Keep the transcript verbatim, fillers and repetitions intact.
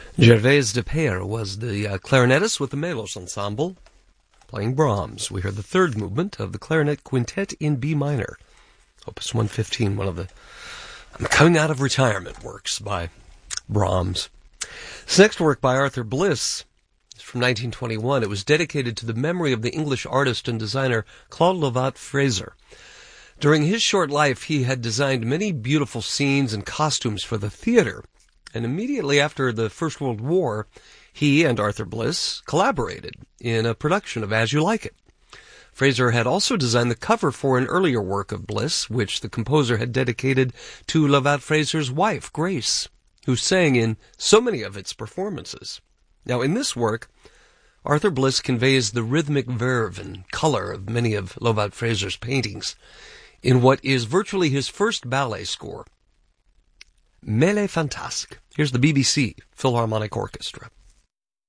Gervais de Peyre was the uh, clarinetist with the Melos Ensemble, playing Brahms. We heard the third movement of the Clarinet Quintet in B minor, Opus one fifteen, one of the I'm coming out of retirement works by Brahms. This next work by Arthur Bliss is from nineteen twenty-one. It was dedicated to the memory of the English artist and designer Claude Lovat-Fraser. During his short life, he had designed many beautiful scenes and costumes for the theater, and immediately after the First World War, he and Arthur Bliss collaborated in a production of As You Like It. Fraser had also designed the cover for an earlier work of Bliss, which the composer had dedicated to Lovat-Fraser's wife, Grace, who sang in so many of its performances. Now, in this work, Arthur Bliss conveys the rhythmic verve and color of many of Lovat-Fraser's paintings in what is virtually his first ballet score, Mêlée Fantasque. Here's the B B C Philharmonic Orchestra.